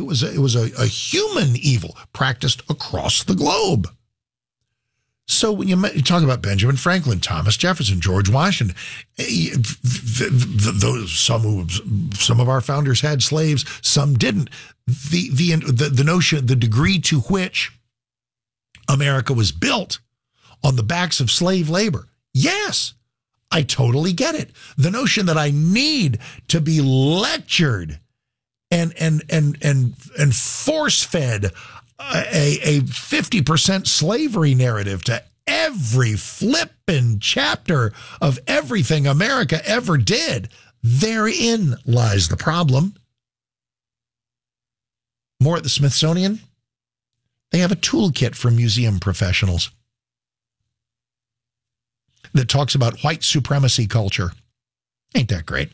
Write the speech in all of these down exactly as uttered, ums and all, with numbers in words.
was a, it was a, a human evil practiced across the globe. So when you, you talk about Benjamin Franklin, Thomas Jefferson, George Washington, the, the, those some who, some of our founders had slaves, some didn't. The, the the the notion, the degree to which America was built on the backs of slave labor, yes, I totally get it. The notion that I need to be lectured and and and and and force fed a a fifty percent slavery narrative to every flippin' chapter of everything America ever did, therein lies the problem. More at the Smithsonian. They have a toolkit for museum professionals that talks about white supremacy culture. Ain't that great?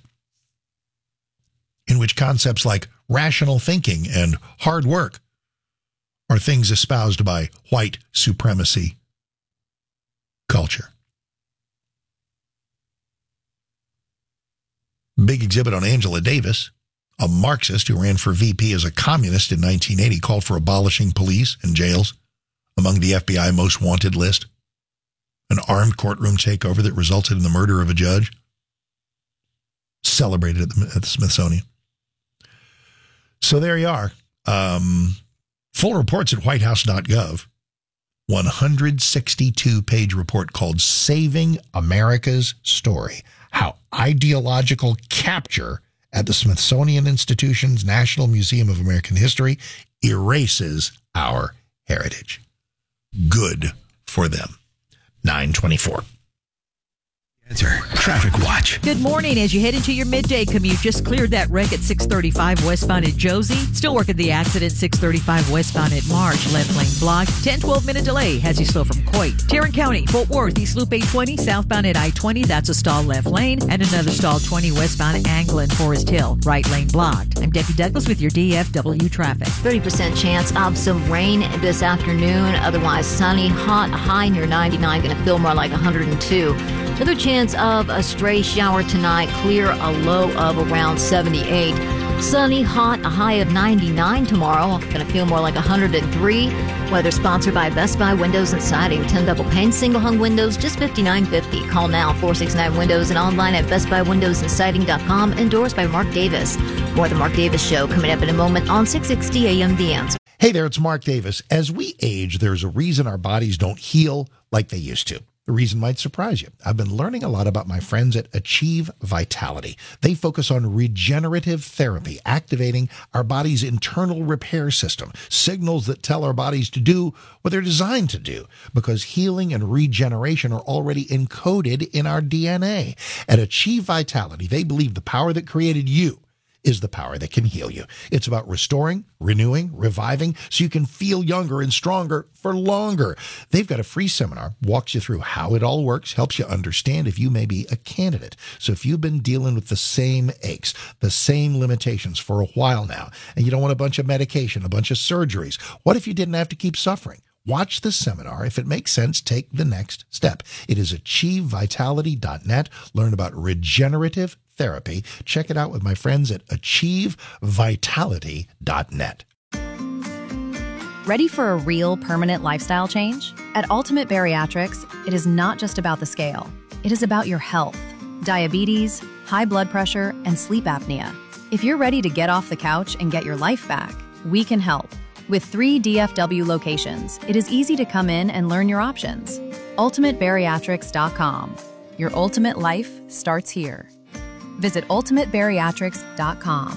In which concepts like rational thinking and hard work are things espoused by white supremacy culture. Big exhibit on Angela Davis, a Marxist who ran for V P as a communist in nineteen eighty, called for abolishing police and jails, among the F B I most wanted list. An armed courtroom takeover that resulted in the murder of a judge. Celebrated at the, at the Smithsonian. So there you are. Um, full reports at white house dot gov. one hundred sixty-two page report called Saving America's Story. How ideological capture at the Smithsonian Institution's National Museum of American History erases our heritage. Good for them. nine twenty-four. Answer Traffic Watch. Good morning. As you head into your midday commute, just cleared that wreck at six thirty-five westbound at Josie. Still working the accident six thirty-five westbound at March. Left lane blocked. ten, twelve minute delay has you slow from Coit. Tarrant County, Fort Worth, East Loop eight twenty, southbound at I twenty. That's a stall left lane. And another stall twenty westbound Anglin, Forest Hill. Right lane blocked. I'm Deputy Douglas with your D F W traffic. thirty percent chance of some rain this afternoon. Otherwise sunny, hot, high near ninety-nine. Going to feel more like one hundred two. Another chance of a stray shower tonight. Clear, a low of around seventy-eight. Sunny, hot, a high of ninety-nine tomorrow. Going to feel more like one hundred three. Weather sponsored by Best Buy Windows and Siding. ten double pane single hung windows, just fifty-nine fifty. Call now, four six nine Windows, and online at best buy windows and siding dot com. Endorsed by Mark Davis. More of the Mark Davis Show coming up in a moment on six sixty A M The Answer. Hey there, it's Mark Davis. As we age, there's a reason our bodies don't heal like they used to. The reason might surprise you. I've been learning a lot about my friends at Achieve Vitality. They focus on regenerative therapy, activating our body's internal repair system, signals that tell our bodies to do what they're designed to do, because healing and regeneration are already encoded in our D N A. At Achieve Vitality, they believe the power that created you is the power that can heal you. It's about restoring, renewing, reviving, so you can feel younger and stronger for longer. They've got a free seminar, walks you through how it all works, helps you understand if you may be a candidate. So if you've been dealing with the same aches, the same limitations for a while now, and you don't want a bunch of medication, a bunch of surgeries, what if you didn't have to keep suffering? Watch the seminar. If it makes sense, take the next step. It is achieve vitality dot net. Learn about regenerative therapy. Check it out with my friends at achieve vitality dot net. Ready for a real permanent lifestyle change? At Ultimate Bariatrics, it is not just about the scale. It is about your health, diabetes, high blood pressure, and sleep apnea. If you're ready to get off the couch and get your life back, we can help. With three D F W locations, it is easy to come in and learn your options. ultimate bariatrics dot com. Your ultimate life starts here. Visit ultimate bariatrics dot com.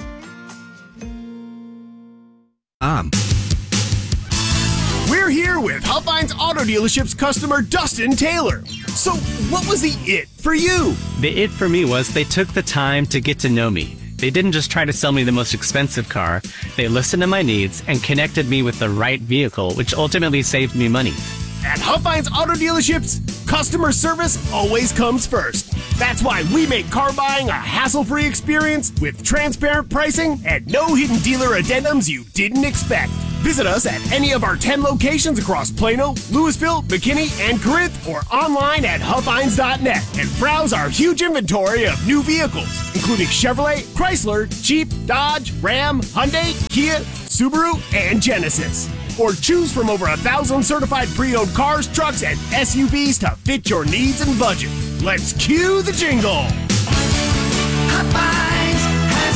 Um. We're here with Huffines Auto Dealership's customer Dustin Taylor. So, what was the it for you? The it for me was they took the time to get to know me. They didn't just try to sell me the most expensive car. They listened to my needs and connected me with the right vehicle, which ultimately saved me money. At Huffines Auto Dealerships, customer service always comes first. That's why we make car buying a hassle-free experience with transparent pricing and no hidden dealer addendums you didn't expect. Visit us at any of our ten locations across Plano, Louisville, McKinney, and Corinth, or online at huffines dot net and browse our huge inventory of new vehicles, including Chevrolet, Chrysler, Jeep, Dodge, Ram, Hyundai, Kia, Subaru, and Genesis. Or choose from over a thousand certified pre-owned cars, trucks, and S U Vs to fit your needs and budget. Let's cue the jingle. Huffines has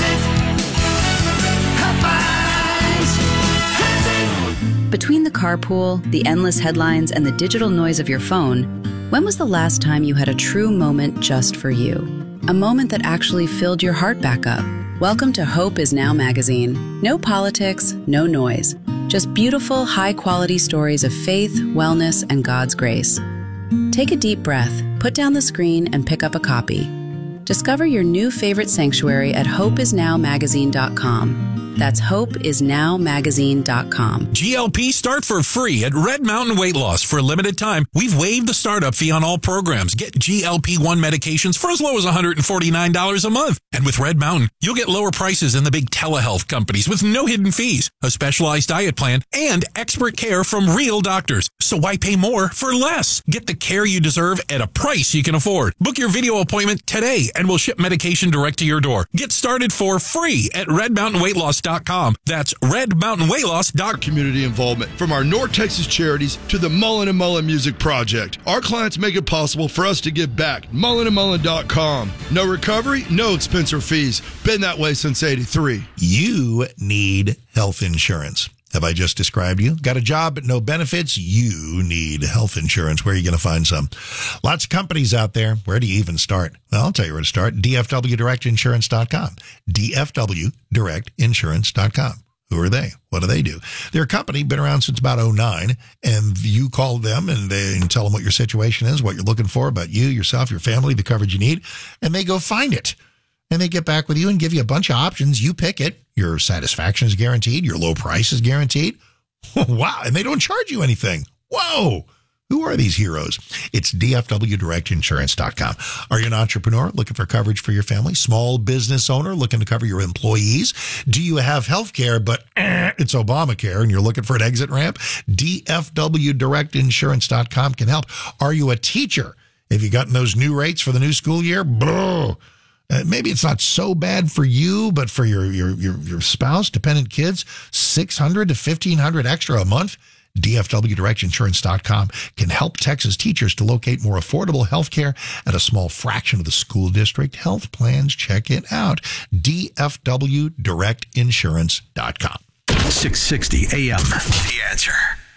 it. Huffines has it. Between the carpool, the endless headlines, and the digital noise of your phone, when was the last time you had a true moment just for you? A moment that actually filled your heart back up. Welcome to Hope Is Now magazine. No politics, no noise. Just beautiful, high-quality stories of faith, wellness, and God's grace. Take a deep breath, put down the screen, and pick up a copy. Discover your new favorite sanctuary at hope is now magazine dot com. That's hope is now magazine dot com. G L P start for free at Red Mountain Weight Loss. For a limited time, we've waived the startup fee on all programs. Get G L P one medications for as low as one hundred forty-nine dollars a month. And with Red Mountain, you'll get lower prices than the big telehealth companies with no hidden fees, a specialized diet plan, and expert care from real doctors. So why pay more for less? Get the care you deserve at a price you can afford. Book your video appointment today and we'll ship medication direct to your door. Get started for free at red mountain weight loss dot com. That's red mountain weight loss dot com. Community involvement from our North Texas charities to the Mullen and Mullen Music Project. Our clients make it possible for us to give back. mullen and mullen dot com. No recovery, no expense or fees. Been that way since eighty-three. You need health insurance. Have I just described you? Got a job but no benefits? You need health insurance. Where are you going to find some? Lots of companies out there. Where do you even start? Well, I'll tell you where to start. D F W direct insurance dot com. D F W direct insurance dot com. Who are they? What do they do? They're a company, been around since about oh nine, and you call them and they and tell them what your situation is, what you're looking for about you, yourself, your family, the coverage you need, and they go find it. And they get back with you and give you a bunch of options. You pick it. Your satisfaction is guaranteed. Your low price is guaranteed. Wow. And they don't charge you anything. Whoa. Who are these heroes? It's D F W direct insurance dot com. Are you an entrepreneur looking for coverage for your family? Small business owner looking to cover your employees? Do you have health care, but eh, it's Obamacare and you're looking for an exit ramp? D F W direct insurance dot com can help. Are you a teacher? Have you gotten those new rates for the new school year? Blah. Uh, maybe it's not so bad for you, but for your your your, your spouse, dependent kids, six hundred to fifteen hundred extra a month. D F W direct insurance dot com can help Texas teachers to locate more affordable health care at a small fraction of the school district health plans. Check it out. D F W direct insurance dot com. six sixty A M. The Answer.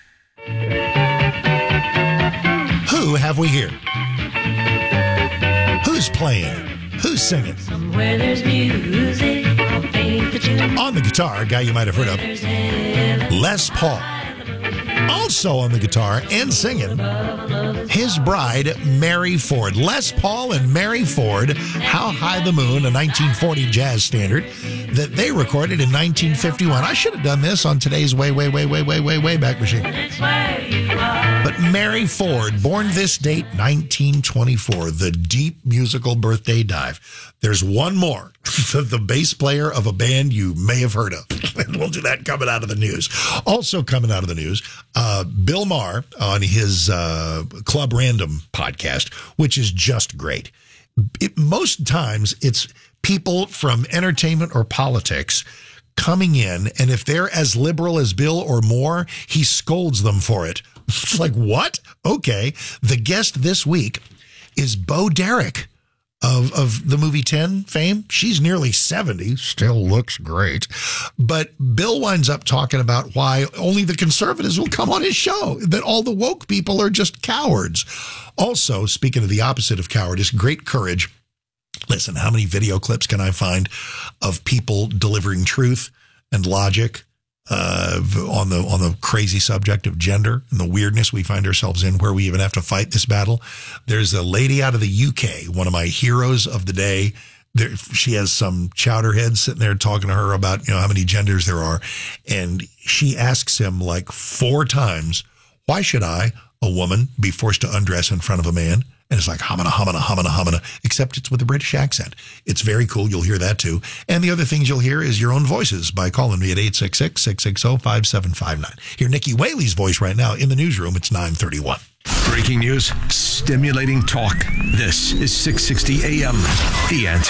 Who have we here? Who's playing? Who's singing? Somewhere there's music. On the guitar, a guy you might have heard of, Les Paul. Also on the guitar and singing, his bride, Mary Ford. Les Paul and Mary Ford, How High the Moon, a nineteen forty jazz standard that they recorded in nineteen fifty-one. I should have done this on today's way, way, way, way, way, way, way back machine. But Mary Ford, born this date, nineteen twenty-four, the deep musical birthday dive. There's one more, the bass player of a band you may have heard of. And we'll do that coming out of the news. Also coming out of the news, uh, Bill Maher on his uh, Club Random podcast, which is just great. It, most times it's people from entertainment or politics coming in, and if they're as liberal as Bill or more, he scolds them for it. It's like, what? Okay. The guest this week is Bo Derek of, of the movie ten fame. She's nearly seventy, still looks great. But Bill winds up talking about why only the conservatives will come on his show, that all the woke people are just cowards. Also, speaking of the opposite of cowardice, great courage. Listen, how many video clips can I find of people delivering truth and logic uh, on the on the crazy subject of gender and the weirdness we find ourselves in, where we even have to fight this battle? There's a lady out of the U K, one of my heroes of the day. There, she has some chowderhead sitting there talking to her about, you know, how many genders there are. And she asks him like four times, why should I, a woman, be forced to undress in front of a man? And it's like, hamana, hamana, hamana, hamana, except it's with a British accent. It's very cool. You'll hear that too. And the other things you'll hear is your own voices by calling me at eight six six, six six zero, five seven five nine. Hear Nikki Whaley's voice right now in the newsroom. It's nine thirty-one. Breaking news, stimulating talk. This is six sixty A M. The Answer.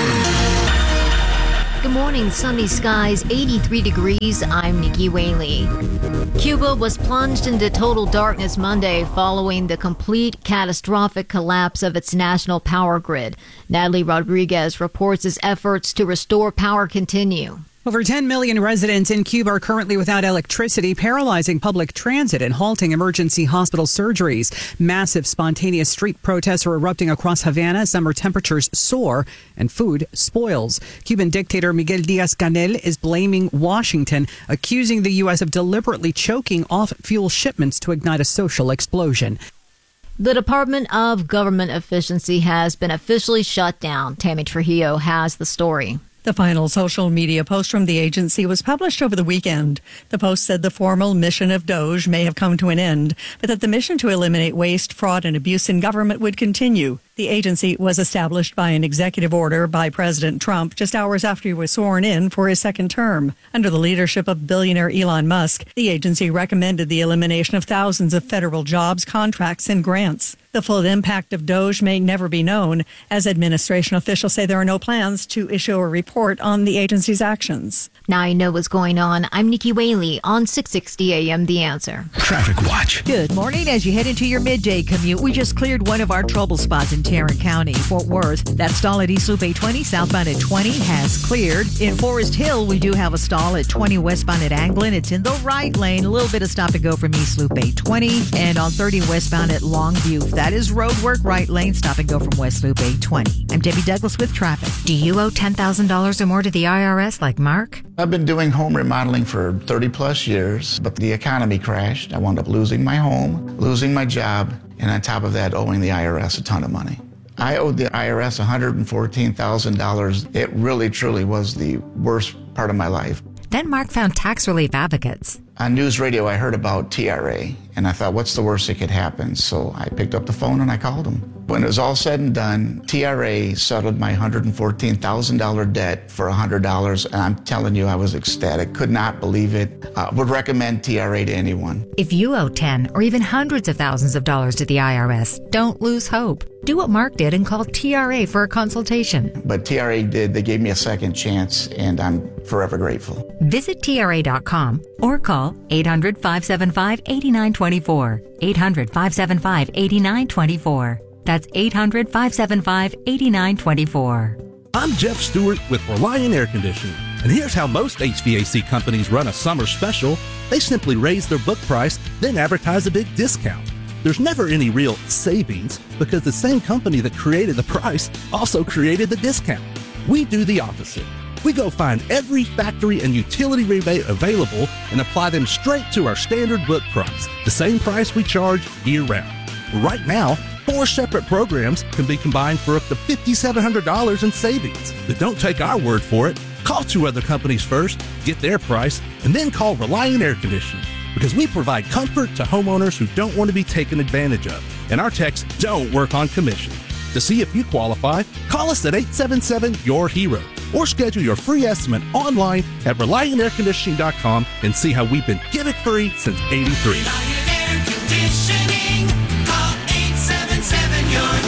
Good morning, sunny skies, eighty-three degrees. I'm Nikki Whaley. Cuba was plunged into total darkness Monday following the complete catastrophic collapse of its national power grid. Natalie Rodriguez reports as efforts to restore power continue. Over ten million residents in Cuba are currently without electricity, paralyzing public transit and halting emergency hospital surgeries. Massive spontaneous street protests are erupting across Havana. Summer temperatures soar and food spoils. Cuban dictator Miguel Diaz-Canel is blaming Washington, accusing the U S of deliberately choking off fuel shipments to ignite a social explosion. The Department of Government Efficiency has been officially shut down. Tammy Trujillo has the story. The final social media post from the agency was published over the weekend. The post said the formal mission of DOGE may have come to an end, but that the mission to eliminate waste, fraud, and abuse in government would continue. The agency was established by an executive order by President Trump just hours after he was sworn in for his second term. Under the leadership of billionaire Elon Musk, the agency recommended the elimination of thousands of federal jobs, contracts, and grants. The full impact of DOGE may never be known, as administration officials say there are no plans to issue a report on the agency's actions. Now you know what's going on. I'm Nikki Whaley on six sixty A M The Answer. Traffic Watch. Good morning. As you head into your midday commute, we just cleared one of our trouble spots in Tarrant County, Fort Worth. That stall at East Loop eight twenty, southbound at twenty, has cleared. In Forest Hill, we do have a stall at twenty, westbound at Anglin. It's in the right lane. A little bit of stop and go from East Loop eight twenty. And on thirty, westbound at Longview. That is road work, right lane. Stop and go from West Loop eight twenty. I'm Debbie Douglas with traffic. Do you owe ten thousand dollars or more to the I R S like Mark? I've been doing home remodeling for thirty plus years, but the economy crashed. I wound up losing my home, losing my job, and on top of that, owing the I R S a ton of money. I owed the I R S one hundred fourteen thousand dollars. It really, truly was the worst part of my life. Then Mark found Tax Relief Advocates. On news radio, I heard about T R A, and I thought, what's the worst that could happen? So I picked up the phone and I called them. When it was all said and done, T R A settled my one hundred fourteen thousand dollars debt for one hundred dollars, and I'm telling you, I was ecstatic. Could not believe it. Uh, would recommend T R A to anyone. If you owe ten or even hundreds of thousands of dollars to the I R S, don't lose hope. Do what Mark did and call T R A for a consultation. But T R A did. They gave me a second chance, and I'm forever grateful. Visit T R A dot com or call eight hundred, five seven five, eight nine two four. eight hundred, five seven five, eight nine two four. That's eight hundred, five seven five, eight nine two four. I'm Jeff Stewart with Reliant Air Conditioning, and here's how most H V A C companies run a summer special. They simply raise their book price, then advertise a big discount. There's never any real savings because the same company that created the price also created the discount. We do the opposite. We go find every factory and utility rebate available and apply them straight to our standard book price, the same price we charge year-round. Right now, four separate programs can be combined for up to five thousand seven hundred dollars in savings. But don't take our word for it. Call two other companies first, get their price, and then call Reliant Air Conditioning, because we provide comfort to homeowners who don't want to be taken advantage of, and our techs don't work on commission. To see if you qualify, call us at eight seven seven, Y O U R hero or schedule your free estimate online at reliant air conditioning dot com and see how we've been give it free since eighty-three. Reliant Air Conditioning. Call eight seven seven, Y O U R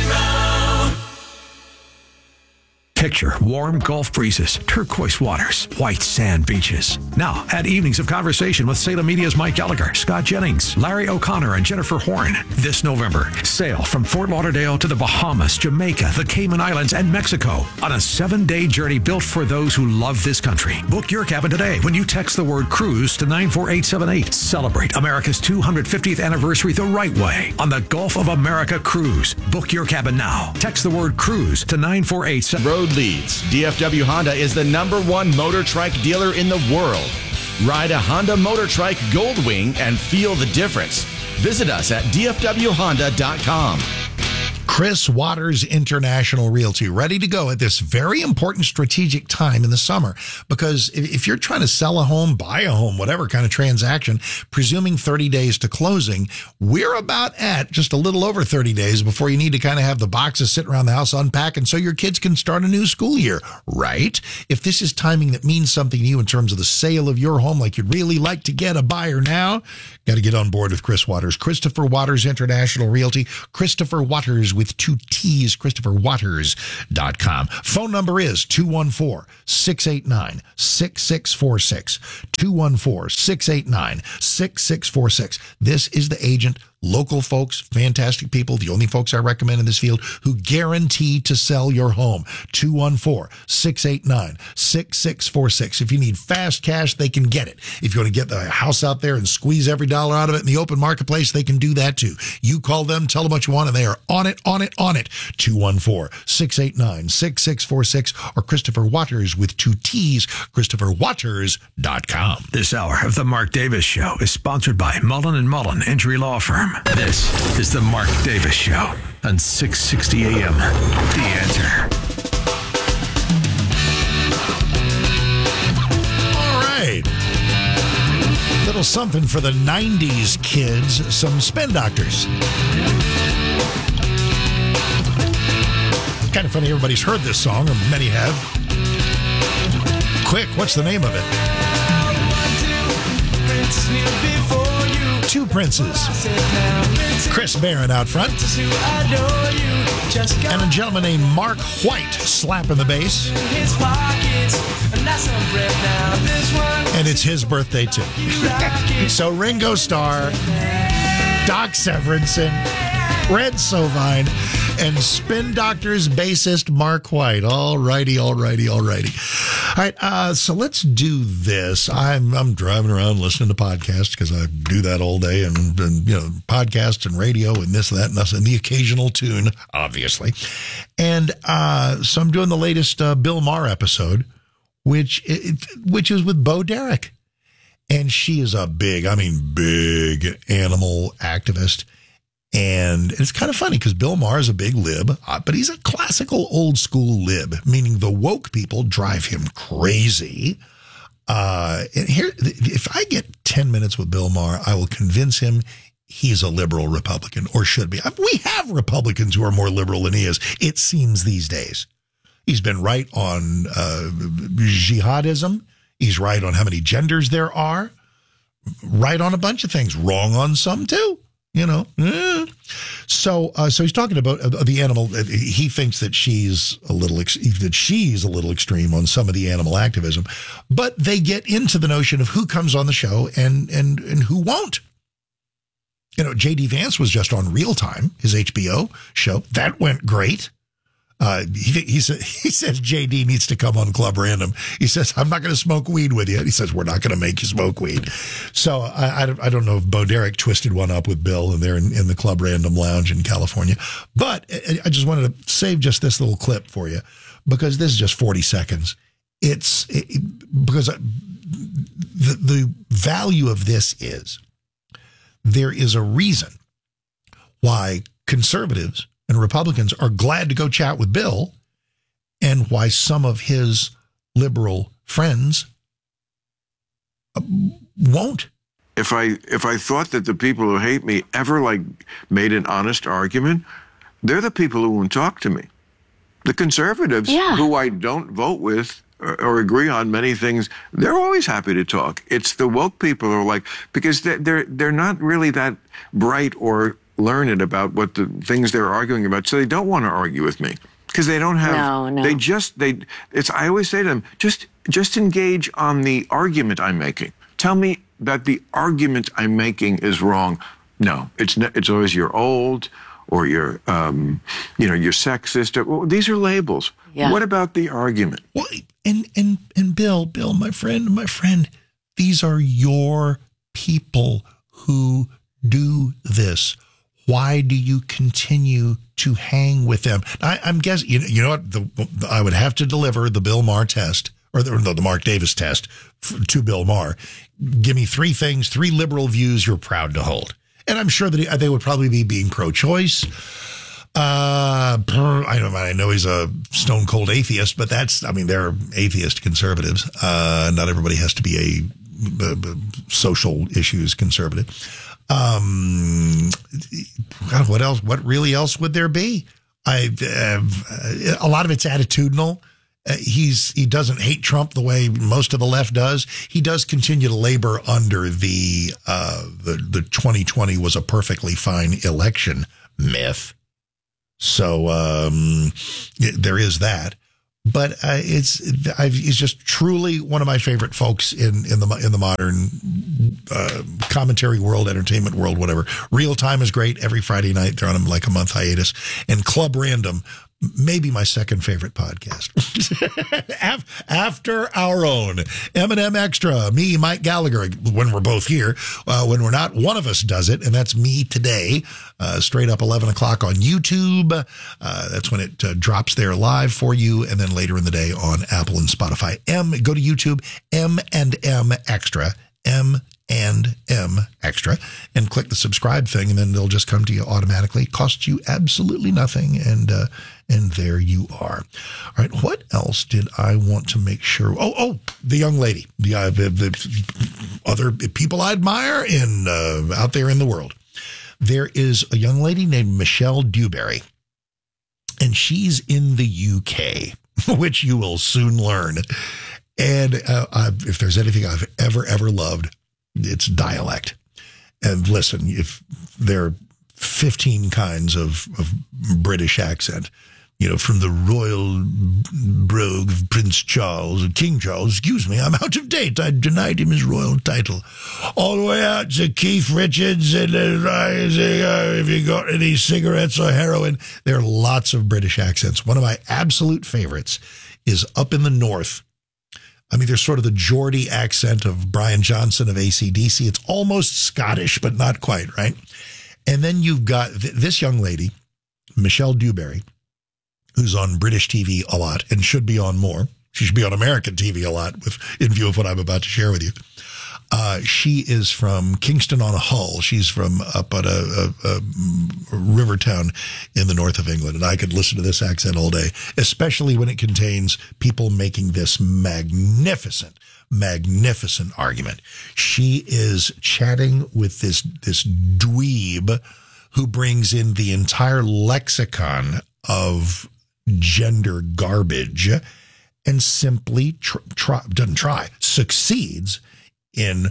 hero. Picture warm Gulf breezes, turquoise waters, white sand beaches. Now, add evenings of conversation with Salem Media's Mike Gallagher, Scott Jennings, Larry O'Connor, and Jennifer Horn. This November, sail from Fort Lauderdale to the Bahamas, Jamaica, the Cayman Islands, and Mexico on a seven-day journey built for those who love this country. Book your cabin today when you text the word cruise to nine four eight seven eight. Celebrate America's two hundred fiftieth anniversary the right way on the Gulf of America Cruise. Book your cabin now. Text the word cruise to nine four eight seven. Road leads. D F W Honda is the number one motor trike dealer in the world. Ride a Honda Motor Trike Goldwing and feel the difference. Visit us at D F W Honda dot com. Chris Waters International Realty, ready to go at this very important strategic time in the summer. Because if, if you're trying to sell a home, buy a home, whatever kind of transaction, presuming thirty days to closing, we're about at just a little over thirty days before you need to kind of have the boxes sit around the house unpack, and so your kids can start a new school year, right? If this is timing that means something to you in terms of the sale of your home, like you'd really like to get a buyer now, got to get on board with Chris Waters. Christopher Waters International Realty. Christopher Waters with two T's, Christopher Waters dot com. Phone number is two one four, six eight nine, six six four six. two one four, six eight nine, six six four six. This is the agent. Local folks, fantastic people, the only folks I recommend in this field who guarantee to sell your home. two one four, six eight nine, six six four six. If you need fast cash, they can get it. If you want to get the house out there and squeeze every dollar out of it in the open marketplace, they can do that too. You call them, tell them what you want, and they are on it, on it, on it. two one four, six eight nine, six six four six or Christopher Waters with two T's, Christopher Waters dot com. This hour of The Mark Davis Show is sponsored by Mullen and Mullen Injury Law Firm. This is The Mark Davis Show on six sixty A M. The Answer. All right. Little something for the nineties kids, some spin doctors. Kind of funny, everybody's heard this song, or many have. Quick, what's the name of it? Two Princes. Chris Barron out front. And a gentleman named Mark White slapping the bass. And it's his birthday, too. So Ringo Starr, Doc Severinsen, Red Sovine, and Spin Doctors bassist Mark White. All righty, all righty, all righty. All right, uh, so let's do this. I'm I'm driving around listening to podcasts because I do that all day, and, and you know, podcasts and radio and this, that, and this, and the occasional tune, obviously. And uh, so I'm doing the latest uh, Bill Maher episode, which it, which is with Bo Derek, and she is a big, I mean, big animal activist. And it's kind of funny because Bill Maher is a big lib, uh, but he's a classical old school lib, meaning the woke people drive him crazy. Uh, and here, if I get ten minutes with Bill Maher, I will convince him he's a liberal Republican, or should be. We have Republicans who are more liberal than he is, it seems, these days. He's been right on uh, jihadism. He's right on how many genders there are. Right on a bunch of things. Wrong on some, too. You know, eh. so uh, so he's talking about uh, the animal. He thinks that she's a little ex- that she's a little extreme on some of the animal activism, but they get into the notion of who comes on the show and and and who won't. You know, J D Vance was just on Real Time, his H B O show. That went great. Uh, he, he, said, he says J D needs to come on Club Random. He says, I'm not going to smoke weed with you. He says, we're not going to make you smoke weed. So I, I, I don't know if Bo Derek twisted one up with Bill and they're in, in the Club Random Lounge in California. But I just wanted to save just this little clip for you because this is just forty seconds. It's it, because the, the value of this is there is a reason why conservatives and Republicans are glad to go chat with Bill, and why some of his liberal friends won't. If I if I thought that the people who hate me ever like made an honest argument, they're the people who won't talk to me. The conservatives, yeah. who I don't vote with or, or agree on many things, they're always happy to talk. It's the woke people who are like, because they're they're, they're not really that bright or learned about what the things they're arguing about, so they don't want to argue with me because they don't have. No, no. They just they. It's. I always say to them, just just engage on the argument I'm making. Tell me that the argument I'm making is wrong. No, it's not, it's always you're old or you're um, you know you're sexist. Or, well, these are labels. Yeah. What about the argument? Well, and and and Bill, Bill, my friend, my friend, these are your people who do this. Why do you continue to hang with them? I, I'm guessing, you know, you know what? The, the, I would have to deliver the Bill Maher test, or the, the Mark Davis test f- to Bill Maher. Give me three things, three liberal views you're proud to hold. And I'm sure that they would probably be being pro-choice, Uh, I don't. I know he's a stone cold atheist, but that's. I mean, they're atheist conservatives. Uh, not everybody has to be a, a, a social issues conservative. Um, God, what else? What really else would there be? I uh, a lot of it's attitudinal. Uh, he's he doesn't hate Trump the way most of the left does. He does continue to labor under the uh, the the twenty twenty was a perfectly fine election myth. So um, there is that, but uh, it's I've, he's just truly one of my favorite folks in in the in the modern uh, commentary world, entertainment world, whatever. Real Time is great every Friday night. They're on a, like a month hiatus, and Club Random. Maybe my second favorite podcast. After our own M and M Extra, me, Mike Gallagher, when we're both here. Uh, when we're not, one of us does it, and that's me today, uh, straight up eleven o'clock on YouTube. Uh, that's when it uh, drops there live for you, and then later in the day on Apple and Spotify. M, go to YouTube, M and M Extra, M and M Extra, and click the subscribe thing, and then they'll just come to you automatically. Costs you absolutely nothing, and uh, and there you are. All right, what else did I want to make sure? Oh, oh, the young lady, the, uh, the, the other people I admire in uh, out there in the world. There is a young lady named Michelle Dewberry, and she's in the U K, which you will soon learn. And uh, I've, if there's anything I've ever, ever loved, it's dialect. And listen, if there are fifteen kinds of, of British accent, you know, from the royal brogue of Prince Charles, King Charles, excuse me, I'm out of date. I denied him his royal title. All the way out to Keith Richards and uh, if you got any cigarettes or heroin. There are lots of British accents. One of my absolute favorites is up in the north. I mean, there's sort of the Geordie accent of Brian Johnson of A C D C. It's almost Scottish, but not quite, right? And then you've got th- this young lady, Michelle Dewberry, who's on British T V a lot and should be on more. She should be on American T V a lot with, in view of what I'm about to share with you. Uh, she is from Kingston on Hull. She's from up at a, a, a river town in the north of England. And I could listen to this accent all day, especially when it contains people making this magnificent, magnificent argument. She is chatting with this, this dweeb who brings in the entire lexicon of gender garbage and simply tr- try, doesn't try, succeeds in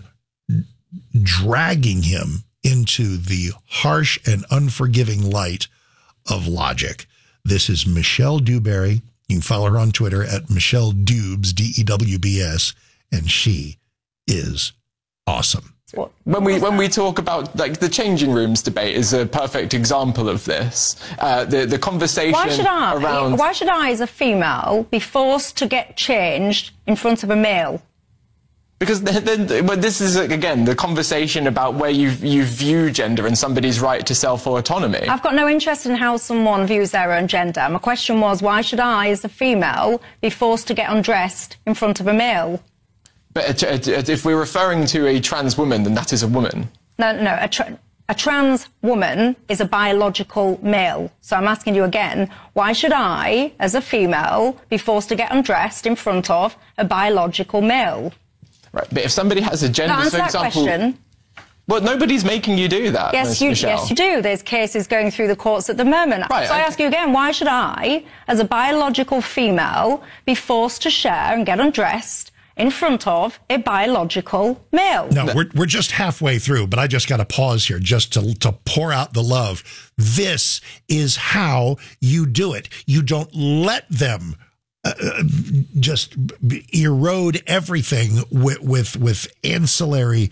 dragging him into the harsh and unforgiving light of logic. This is Michelle Dewberry. You can follow her on Twitter at Michelle Dewbs, D E W B S, and she is awesome. When we when we talk about like the changing rooms debate is a perfect example of this. Uh, the the conversation why should I, around why should I, as a female, be forced to get changed in front of a male? Because then, then well, this is again the conversation about where you you view gender and somebody's right to self-autonomy. I've got no interest in how someone views their own gender. My question was, why should I, as a female, be forced to get undressed in front of a male? But if we're referring to a trans woman, then that is a woman. No, no, a, tra- a trans woman is a biological male. So I'm asking you again, why should I, as a female, be forced to get undressed in front of a biological male? Right, but if somebody has a gender, no, answer for that example... question. Well, nobody's making you do that, Yes, Miz you, Michelle. yes, you do. There's cases going through the courts at the moment. Right, so I okay. ask you again, why should I, as a biological female, be forced to share and get undressed in front of a biological male? No, we're we're just halfway through, but I just got to pause here just to to pour out the love. This is how you do it. You don't let them uh, just erode everything with with, with ancillary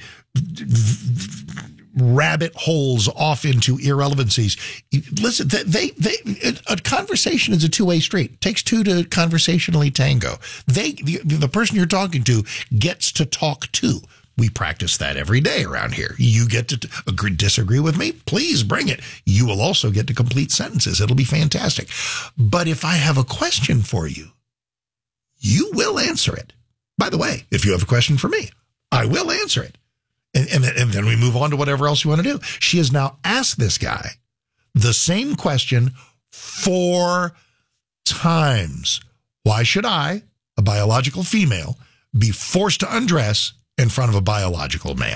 rabbit holes off into irrelevancies. Listen, they, they, a conversation is a two-way street. It takes two to conversationally tango. They, the, the person you're talking to gets to talk to. We practice that every day around here. You get to agree, disagree with me? Please bring it. You will also get to complete sentences. It'll be fantastic. But if I have a question for you, you will answer it. By the way, if you have a question for me, I will answer it. And, and, and then we move on to whatever else you want to do. She has now asked this guy the same question Four times. Why should I, a biological female, be forced to undress in front of a biological male?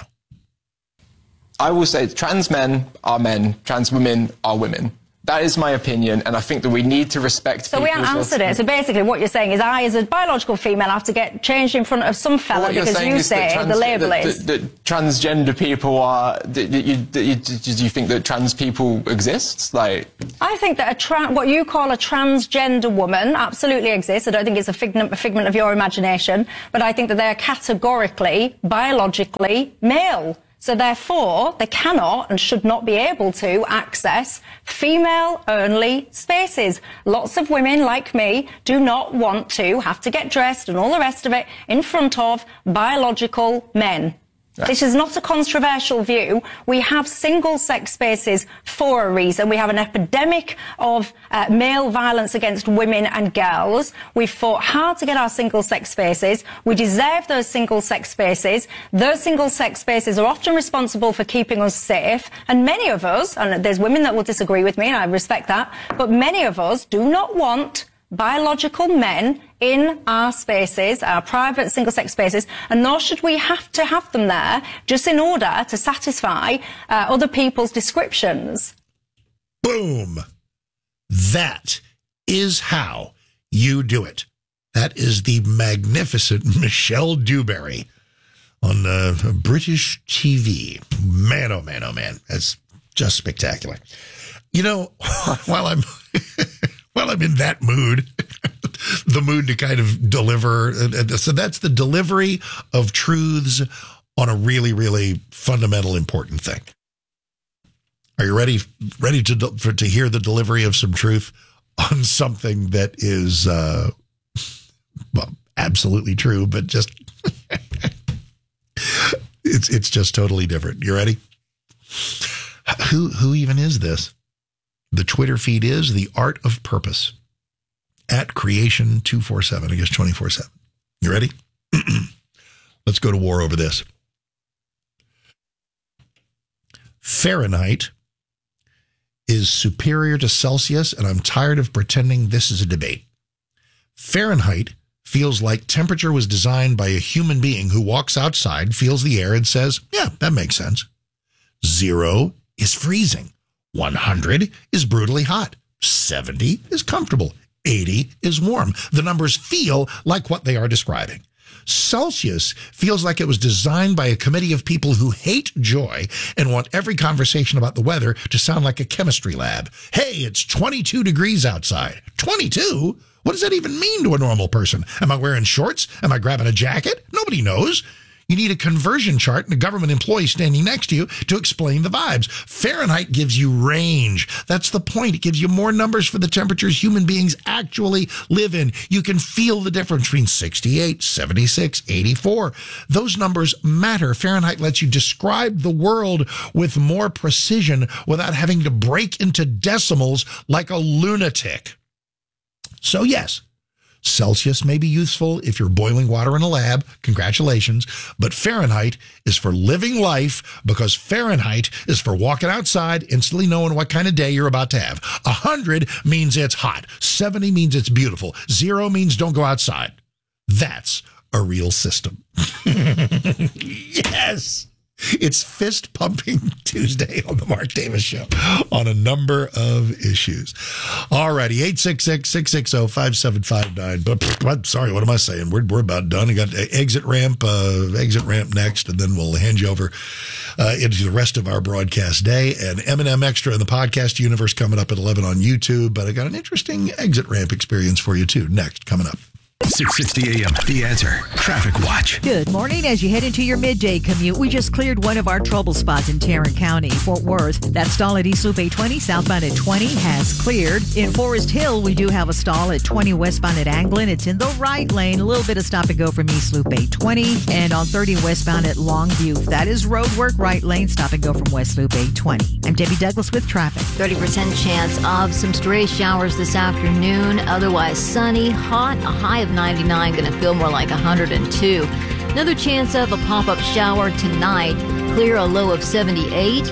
I will say trans men are men, trans women are women. That is my opinion, and I think that we need to respect So we haven't answered it. So basically what you're saying is I, as a biological female, have to get changed in front of some fella because you say trans, the label that, is... That, that transgender people are... That you, that you, do you think that trans people exist? Like, I think that a tra- what you call a transgender woman absolutely exists. I don't think it's a figment, a figment of your imagination, but I think that they are categorically, biologically male. So therefore, they cannot and should not be able to access female-only spaces. Lots of women like me do not want to have to get dressed and all the rest of it in front of biological men. This is not a controversial view. We have single-sex spaces for a reason. We have an epidemic of uh, male violence against women and girls. We've fought hard to get our single-sex spaces. We deserve those single-sex spaces. Those single-sex spaces are often responsible for keeping us safe. And many of us, and there's women that will disagree with me, and I respect that, but many of us do not want biological men in our spaces, our private single-sex spaces, and nor should we have to have them there just in order to satisfy uh, other people's descriptions. Boom. That is how you do it. That is the magnificent Michelle Dewberry on uh, British T V. Man, oh man, oh man. That's just spectacular. You know, while I'm... Well, I'm in that mood, the mood to kind of deliver. So that's the delivery of truths on a really, really fundamental, important thing. Are you ready? Ready to for, to hear the delivery of some truth on something that is, uh, well, absolutely true, but just it's it's just totally different. You ready? Who who even is this? The Twitter feed is The Art of Purpose at Creation two forty-seven, I guess twenty-four seven. You ready? Let's go to war over this. Fahrenheit is superior to Celsius, and I'm tired of pretending this is a debate. Fahrenheit feels like temperature was designed by a human being who walks outside, feels the air, and says, yeah, that makes sense. Zero is freezing. one hundred is brutally hot. seventy is comfortable. eighty is warm. The numbers feel like what they are describing. Celsius feels like it was designed by a committee of people who hate joy and want every conversation about the weather to sound like a chemistry lab. Hey, it's twenty-two degrees outside. twenty-two? What does that even mean to a normal person? Am I wearing shorts? Am I grabbing a jacket? Nobody knows. You need a conversion chart and a government employee standing next to you to explain the vibes. Fahrenheit gives you range. That's the point. It gives you more numbers for the temperatures human beings actually live in. You can feel the difference between sixty-eight, seventy-six, eighty-four. Those numbers matter. Fahrenheit lets you describe the world with more precision without having to break into decimals like a lunatic. So yes, Celsius may be useful if you're boiling water in a lab. Congratulations. But Fahrenheit is for living life, because Fahrenheit is for walking outside, instantly knowing what kind of day you're about to have. one hundred means it's hot. seventy means it's beautiful. Zero means don't go outside. That's a real system. Yes. It's Fist Pumping Tuesday on the Mark Davis Show on a number of issues. All righty, eight six six, six six zero, five seven five nine. But I'm sorry, what am I saying? We're, we're about done. I got exit ramp, uh, exit ramp next, and then we'll hand you over uh, into the rest of our broadcast day. And M and M Extra in the podcast universe coming up at eleven on YouTube. But I got an interesting exit ramp experience for you, too, next, coming up. six sixty a.m. The Answer Traffic Watch. Good morning. As you head into your midday commute, we just cleared one of our trouble spots in Tarrant County, Fort Worth. That stall at East Loop eight twenty, southbound at twenty, has cleared. In Forest Hill, we do have a stall at twenty, westbound at Anglin. It's in the right lane. A little bit of stop and go from East Loop eight twenty. And on thirty, westbound at Longview. That is road work, right lane. Stop and go from West Loop eight twenty. I'm Debbie Douglas with traffic. thirty percent chance of some stray showers this afternoon. Otherwise sunny, hot, a high of ninety-nine, going to feel more like one hundred two. Another chance of a pop-up shower tonight. Clear, a low of seventy-eight.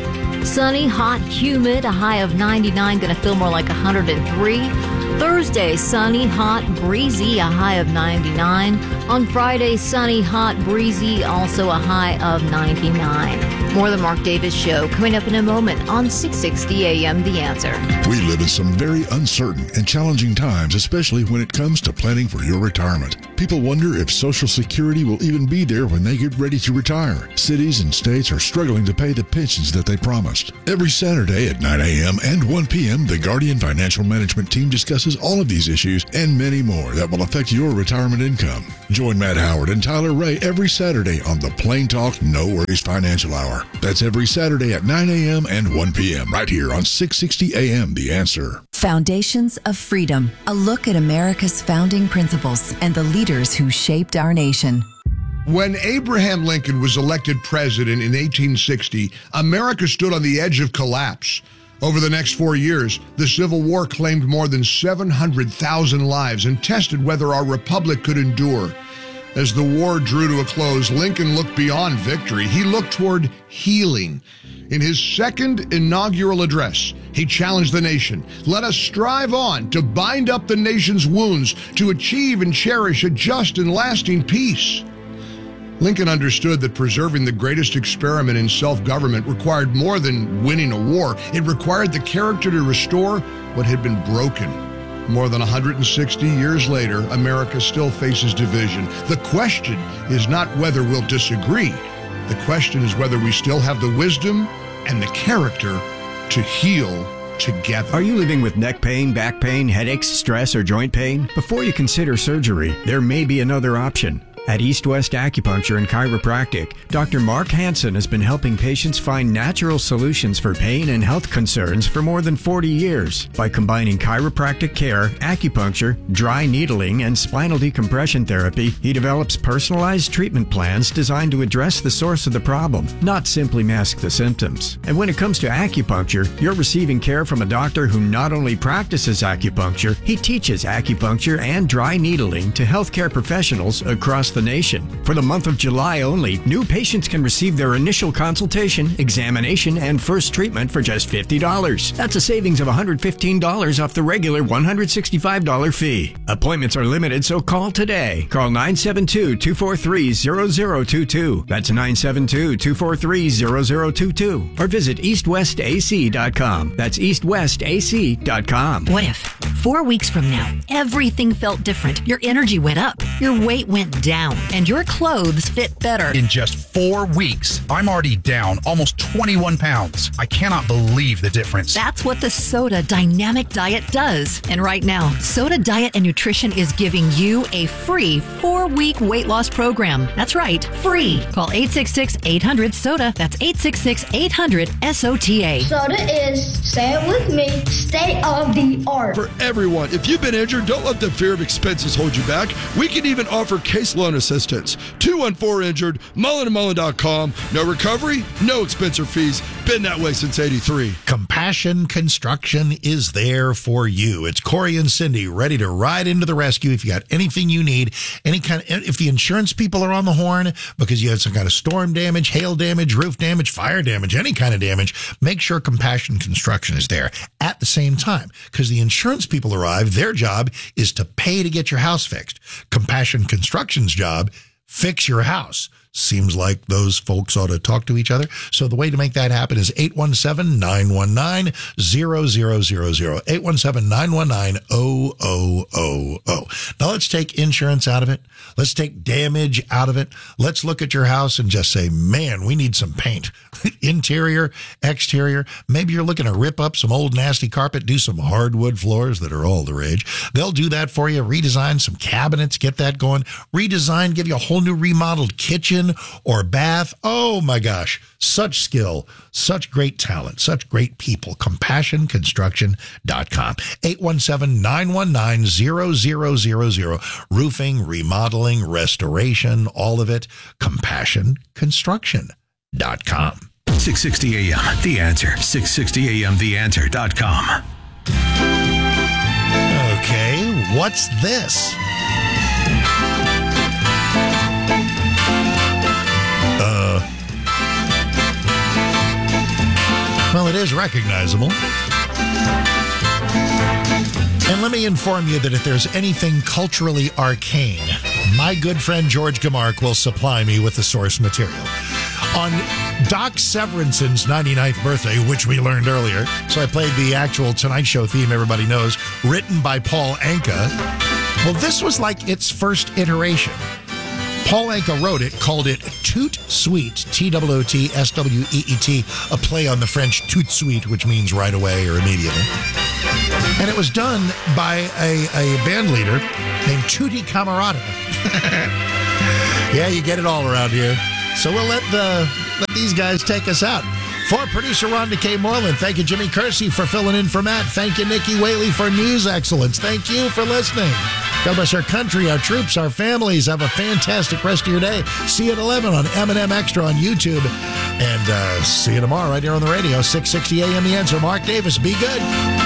Sunny, hot, humid, a high of ninety-nine, going to feel more like one hundred three. Thursday, sunny, hot, breezy, a high of ninety-nine. On Friday, sunny, hot, breezy, also a high of ninety-nine. More of the Mark Davis Show coming up in a moment on six sixty A M The Answer. We live in some very uncertain and challenging times, especially when it comes to planning for your retirement. People wonder if Social Security will even be there when they get ready to retire. Cities and states are struggling to pay the pensions that they promised. Every Saturday at nine a.m. and one p.m., the Guardian Financial Management team discusses all of these issues and many more that will affect your retirement income. Join Matt Howard and Tyler Ray every Saturday on the Plain Talk No Worries Financial Hour. That's every Saturday at nine a.m. and one p.m. right here on six sixty A M The Answer. Foundations of Freedom, a look at America's founding principles and the leaders who shaped our nation. When Abraham Lincoln was elected president in eighteen sixty, America stood on the edge of collapse. Over the next four years, the Civil War claimed more than seven hundred thousand lives and tested whether our republic could endure. As the war drew to a close, Lincoln looked beyond victory. He looked toward healing. In his second inaugural address, he challenged the nation. Let us strive on to bind up the nation's wounds, to achieve and cherish a just and lasting peace. Lincoln understood that preserving the greatest experiment in self-government required more than winning a war. It required the character to restore what had been broken. More than one hundred sixty years later, America still faces division. The question is not whether we'll disagree. The question is whether we still have the wisdom and the character to heal together. Are you living with neck pain, back pain, headaches, stress, or joint pain? Before you consider surgery, there may be another option. At East West Acupuncture and Chiropractic, Doctor Mark Hansen has been helping patients find natural solutions for pain and health concerns for more than forty years. By combining chiropractic care, acupuncture, dry needling, and spinal decompression therapy, he develops personalized treatment plans designed to address the source of the problem, not simply mask the symptoms. And when it comes to acupuncture, you're receiving care from a doctor who not only practices acupuncture, he teaches acupuncture and dry needling to healthcare professionals across the nation. For the month of July only, new patients can receive their initial consultation, examination, and first treatment for just fifty dollars. That's a savings of one hundred fifteen dollars off the regular one hundred sixty-five dollars fee. Appointments are limited, so call today. Call nine seven two, two four three, zero zero two two. That's nine seven two, two four three, zero zero two two. Or visit east west a c dot com. That's east west a c dot com. What if four weeks from now, everything felt different? Your energy went up, your weight went down, and your clothes fit better. In just four weeks, I'm already down almost twenty-one pounds. I cannot believe the difference. That's what the Soda Dynamic Diet does. And right now, Soda Diet and Nutrition is giving you a free four-week weight loss program. That's right, free. Call eight six six, eight hundred, SODA. That's eight six six, eight hundred, S O T A. Soda is, say it with me, state of the art. For everyone, if you've been injured, don't let the fear of expenses hold you back. We can even offer case loan assistance. two one four injured, mullen and mullen dot com. No recovery, no expense or fees. Been that way since eighty-three. Compassion Construction is there for you. It's Corey and Cindy ready to ride into the rescue if you got anything you need. Any kind of, if the insurance people are on the horn because you had some kind of storm damage, hail damage, roof damage, fire damage, any kind of damage, make sure Compassion Construction is there at the same time, because the insurance people arrive. Their job is to pay to get your house fixed. Compassion Construction's job, fix your house. Seems like those folks ought to talk to each other. So the way to make that happen is eight one seven, nine one nine, zero zero zero zero. eight one seven, nine one nine, zero zero zero zero. Now let's take insurance out of it. Let's take damage out of it. Let's look at your house and just say, man, we need some paint. Interior, exterior. Maybe you're looking to rip up some old nasty carpet, do some hardwood floors that are all the rage. They'll do that for you. Redesign some cabinets, get that going. Redesign, give you a whole new remodeled kitchen or bath. Oh my gosh, such skill, such great talent, such great people. compassion construction dot com. eight one seven, nine one nine, zero zero zero zero. Roofing, remodeling, restoration, all of it. compassion construction dot com. six sixty A M, The Answer. six sixty A M the answer dot com. Okay, what's this? Uh, well, is recognizable. And let me inform you that if there's anything culturally arcane, my good friend George Gamark will supply me with the source material. On Doc Severinsen's ninety-ninth birthday, which we learned earlier, so I played the actual Tonight Show theme everybody knows, written by Paul Anka. Well, this was like its first iteration. Paul Anka wrote it, called it Tout Suite, T O O T S W E E T, a play on the French tout suite, which means right away or immediately. And it was done by a, a band leader named Tutti Camarata. Yeah, you get it all around here. So we'll let the let these guys take us out. For producer Rhonda K. Moreland, thank you, Jimmy Kersey, for filling in for Matt. Thank you, Nikki Whaley, for news excellence. Thank you for listening. God bless our country, our troops, our families. Have a fantastic rest of your day. See you at eleven on M and M Extra on YouTube. And uh, see you tomorrow right here on the radio, six sixty A M The Answer. Mark Davis, be good.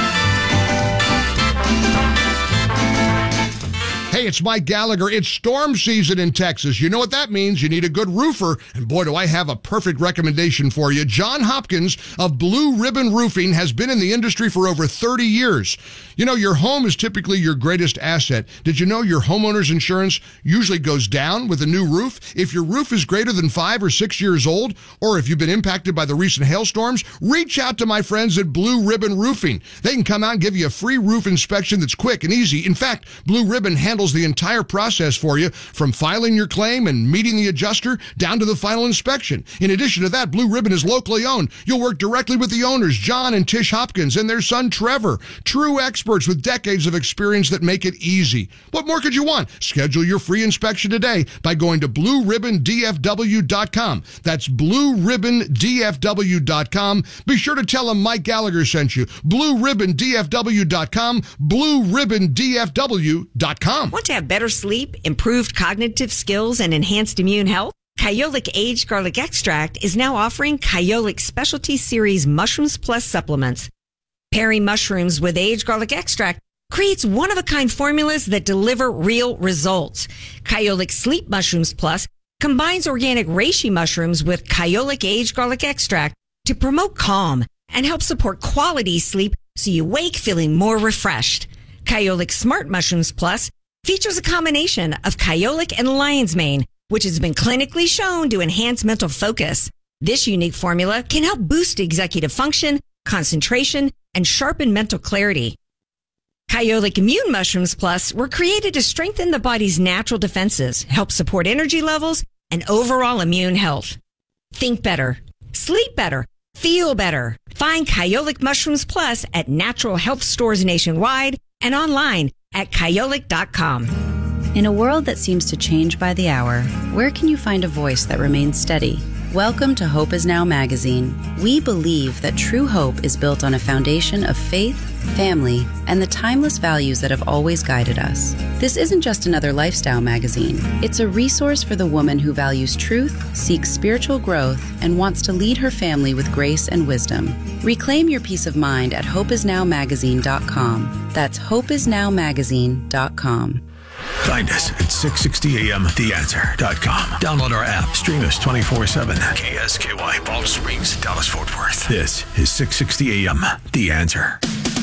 Hey, it's Mike Gallagher. It's storm season in Texas. You know what that means. You need a good roofer. And boy, do I have a perfect recommendation for you. John Hopkins of Blue Ribbon Roofing has been in the industry for over thirty years. You know, your home is typically your greatest asset. Did you know your homeowner's insurance usually goes down with a new roof? If your roof is greater than five or six years old, or if you've been impacted by the recent hailstorms, reach out to my friends at Blue Ribbon Roofing. They can come out and give you a free roof inspection that's quick and easy. In fact, Blue Ribbon handles the entire process for you, from filing your claim and meeting the adjuster down to the final inspection. In addition to that, Blue Ribbon is locally owned. You'll work directly with the owners, John and Tish Hopkins, and their son, Trevor. True experts with decades of experience that make it easy. What more could you want? Schedule your free inspection today by going to blue ribbon d f w dot com. That's blue ribbon d f w dot com. Be sure to tell them Mike Gallagher sent you. blue ribbon d f w dot com. blue ribbon d f w dot com. Want to have better sleep, improved cognitive skills, and enhanced immune health? Kyolic Aged Garlic Extract is now offering Kyolic Specialty Series Mushrooms Plus supplements. Pairing mushrooms with aged garlic extract creates one-of-a-kind formulas that deliver real results. Kyolic Sleep Mushrooms Plus combines organic reishi mushrooms with Kyolic Aged Garlic Extract to promote calm and help support quality sleep so you wake feeling more refreshed. Kyolic Smart Mushrooms Plus features a combination of Kyolic and lion's mane, which has been clinically shown to enhance mental focus. This unique formula can help boost executive function, concentration, and sharpen mental clarity. Kyolic Immune Mushrooms Plus were created to strengthen the body's natural defenses, help support energy levels, and overall immune health. Think better, sleep better, feel better. Find Kyolic Mushrooms Plus at natural health stores nationwide and online at kyolic dot com. In a world that seems to change by the hour, where can you find a voice that remains steady? Welcome to Hope Is Now magazine. We believe that true hope is built on a foundation of faith, family, and the timeless values that have always guided us. This isn't just another lifestyle magazine. It's a resource for the woman who values truth, seeks spiritual growth, and wants to lead her family with grace and wisdom. Reclaim your peace of mind at hope is now magazine dot com. That's hope is now magazine dot com. Find us at six sixty A M the answer dot com. Download our app. Stream us twenty-four seven. K S K Y, Palm Springs, Dallas, Fort Worth. This is six sixty A M The Answer.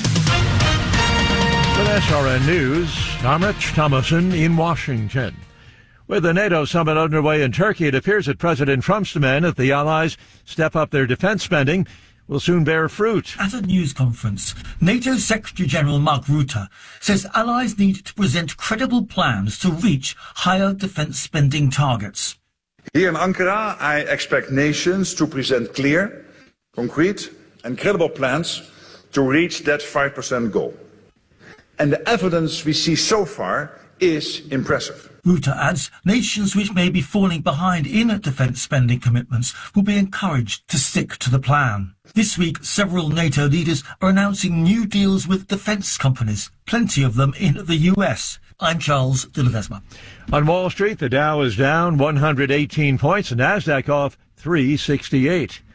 With S R N News, I'm Rich Thomason in Washington. With the NATO summit underway in Turkey, it appears that President Trump's demand that the allies step up their defense spending will soon bear fruit. At a news conference, NATO Secretary-General Mark Rutte says allies need to present credible plans to reach higher defense spending targets. Here in Ankara, I expect nations to present clear, concrete and credible plans to reach that five percent goal. And the evidence we see so far is impressive. Rutte adds nations which may be falling behind in defence spending commitments will be encouraged to stick to the plan. This week, several NATO leaders are announcing new deals with defence companies, plenty of them in the U S. I'm Charles de Ledesma. On Wall Street, the Dow is down one hundred eighteen points, and NASDAQ off three sixty-eight.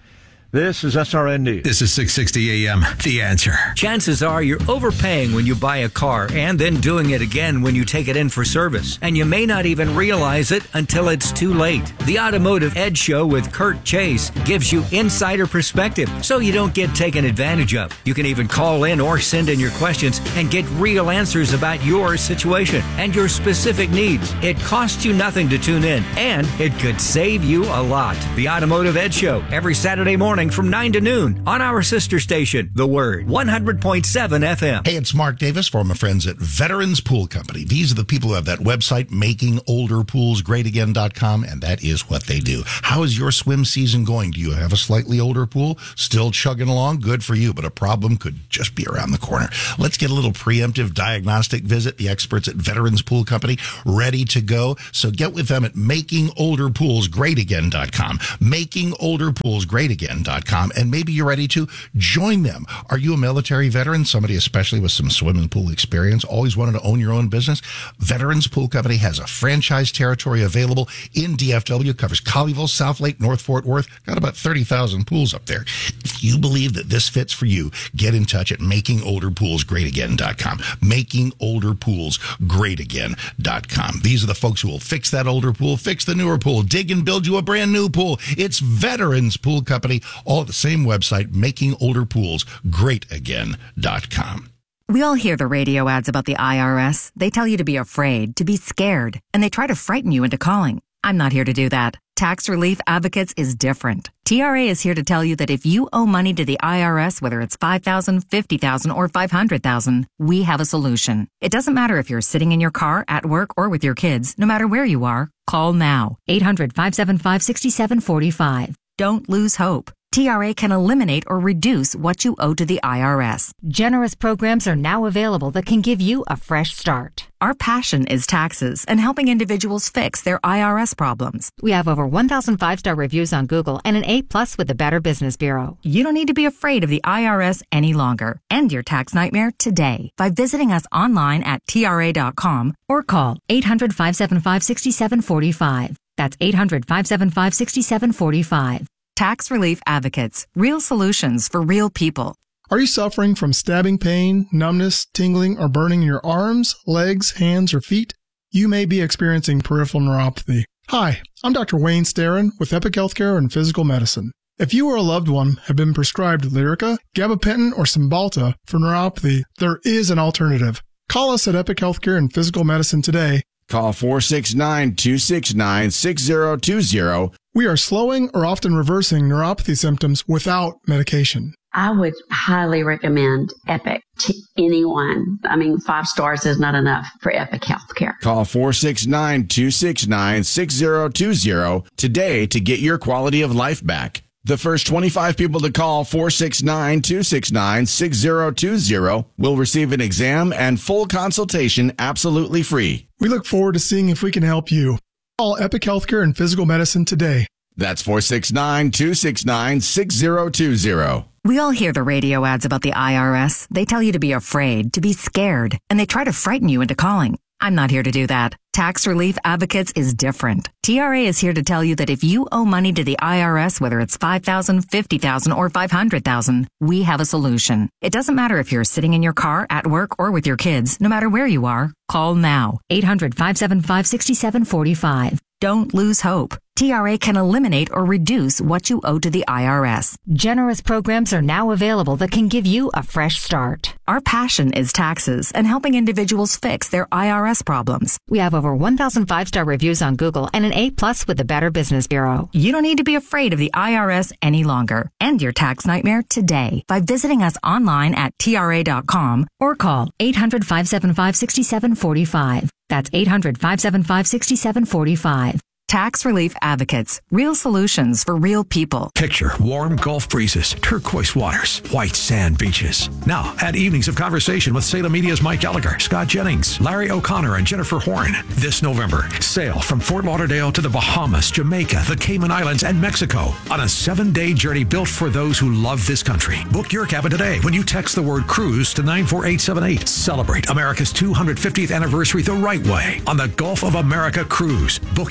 This is S R N News. This is six sixty A M. The Answer. Chances are you're overpaying when you buy a car and then doing it again when you take it in for service. And you may not even realize it until it's too late. The Automotive Edge Show with Kurt Chase gives you insider perspective so you don't get taken advantage of. You can even call in or send in your questions and get real answers about your situation and your specific needs. It costs you nothing to tune in, and it could save you a lot. The Automotive Edge Show every Saturday morning from nine to noon on our sister station, The Word, one hundred point seven F M. Hey, it's Mark Davis for my friends at Veterans Pool Company. These are the people who have that website, making older pools great again dot com, and that is what they do. How is your swim season going? Do you have a slightly older pool? Still chugging along? Good for you, but a problem could just be around the corner. Let's get a little preemptive diagnostic visit. The experts at Veterans Pool Company ready to go. So get with them at making older pools great again dot com. making older pools great again dot com. And maybe you're ready to join them. Are you a military veteran? Somebody especially with some swimming pool experience? Always wanted to own your own business? Veterans Pool Company has a franchise territory available in D F W. Covers Colleyville, South Lake, North Fort Worth. Got about thirty thousand pools up there. If you believe that this fits for you, get in touch at making older pools great again dot com. making older pools great again dot com. These are the folks who will fix that older pool, fix the newer pool, dig and build you a brand new pool. It's Veterans Pool Company, all at the same website, making older pools great again dot com. We all hear the radio ads about the I R S. They tell you to be afraid, to be scared, and they try to frighten you into calling. I'm not here to do that. Tax Relief Advocates is different. T R A is here to tell you that if you owe money to the I R S, whether it's five thousand dollars, fifty thousand dollars, or five hundred thousand dollars, we have a solution. It doesn't matter if you're sitting in your car, at work, or with your kids. No matter where you are, call now. eight hundred, five seven five, six seven four five. Don't lose hope. T R A can eliminate or reduce what you owe to the I R S. Generous programs are now available that can give you a fresh start. Our passion is taxes and helping individuals fix their I R S problems. We have over one thousand five-star reviews on Google and an A plus with the Better Business Bureau. You don't need to be afraid of the I R S any longer. End your tax nightmare today by visiting us online at T R A dot com or call eight hundred, five seven five, six seven four five. That's eight hundred, five seven five, six seven four five. Tax Relief Advocates. Real solutions for real people. Are you suffering from stabbing pain, numbness, tingling, or burning in your arms, legs, hands, or feet? You may be experiencing peripheral neuropathy. Hi, I'm Doctor Wayne Starin with Epic Healthcare and Physical Medicine. If you or a loved one have been prescribed Lyrica, gabapentin, or Cymbalta for neuropathy, there is an alternative. Call us at Epic Healthcare and Physical Medicine today. Call four six nine, two six nine, six zero two zero. We are slowing or often reversing neuropathy symptoms without medication. I would highly recommend Epic to anyone. I mean, five stars is not enough for Epic Healthcare. Call four six nine, two six nine, six zero two zero today to get your quality of life back. The first twenty-five people to call four six nine, two six nine, six zero two zero will receive an exam and full consultation absolutely free. We look forward to seeing if we can help you. Call Epic Healthcare and Physical Medicine today. That's four six nine, two six nine, six zero two zero. We all hear the radio ads about the I R S. They tell you to be afraid, to be scared, and they try to frighten you into calling. I'm not here to do that. Tax Relief Advocates is different. T R A is here to tell you that if you owe money to the I R S, whether it's five thousand dollars, fifty thousand dollars, or five hundred thousand dollars, we have a solution. It doesn't matter if you're sitting in your car, at work, or with your kids. No matter where you are, call now. eight hundred, five seven five, six seven four five. Don't lose hope. T R A can eliminate or reduce what you owe to the I R S. Generous programs are now available that can give you a fresh start. Our passion is taxes and helping individuals fix their I R S problems. We have over one thousand five-star reviews on Google and an A plus with the Better Business Bureau. You don't need to be afraid of the I R S any longer. End your tax nightmare today by visiting us online at T R A dot com or call eight hundred, five seven five, six seven four five. That's eight hundred, five seven five, six seven four five. Tax Relief Advocates. Real solutions for real people. Picture warm Gulf breezes, turquoise waters, white sand beaches. Now, at Evenings of Conversation with Salem Media's Mike Gallagher, Scott Jennings, Larry O'Connor, and Jennifer Horn. This November, sail from Fort Lauderdale to the Bahamas, Jamaica, the Cayman Islands, and Mexico on a seven-day journey built for those who love this country. Book your cabin today when you text the word cruise to nine four eight seven eight. Celebrate America's two hundred fiftieth anniversary the right way on the Gulf of America Cruise. Book your cabin